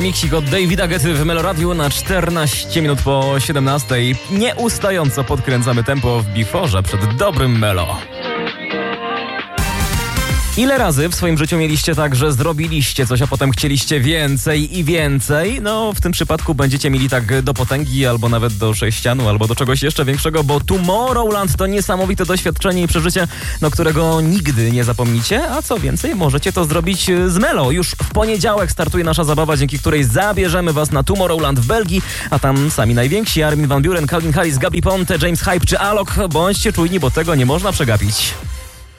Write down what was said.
Miksik od Davida Guetty w Meloradiu na 14 minut po 17. Nieustająco podkręcamy tempo w biforze przed dobrym Melo. Ile razy w swoim życiu mieliście tak, że zrobiliście coś, a potem chcieliście więcej i więcej? No, w tym przypadku będziecie mieli tak do potęgi, albo nawet do sześcianu, albo do czegoś jeszcze większego, bo Tomorrowland to niesamowite doświadczenie i przeżycie, którego nigdy nie zapomnicie, a co więcej, możecie to zrobić z Melo. Już w poniedziałek startuje nasza zabawa, dzięki której zabierzemy was na Tomorrowland w Belgii, a tam sami najwięksi: Armin van Buuren, Calvin Harris, Gabi Ponte, James Hype czy Alok. Bądźcie czujni, bo tego nie można przegapić.